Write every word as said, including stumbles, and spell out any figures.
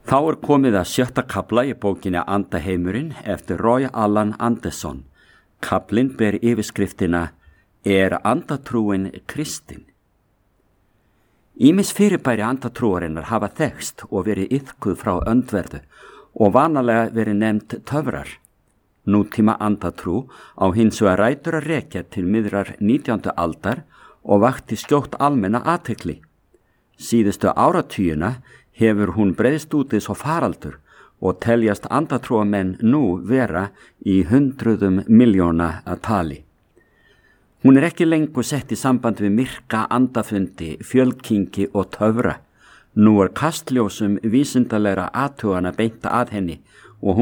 Þá er komið að sjötta kafla í bókinni Andaheimurinn eftir Roy Allan Anderson. Kaflinn ber yfirskriftina Er andatrúin kristin? Ýmis fyrirbæri andatrúarinnar hafa þekkst og verið iðkuð frá öndverðu og vanalega verið nefnd töfrar. Nútíma andatrú á hins vegar rætur að rekja til miðrar nítjándu aldar og vakti skjótt almenna athygli. Síðustu áratugina hefur hún breiðst út eins og faraldur og teljast andatrúamenn nú vera í hundruðum miljóna að tali. Hún er ekki lengur sett í samband við myrka andafundi, fjölkingi og töfra. Nú er kastljósum vísindalegra athugana beinta að henni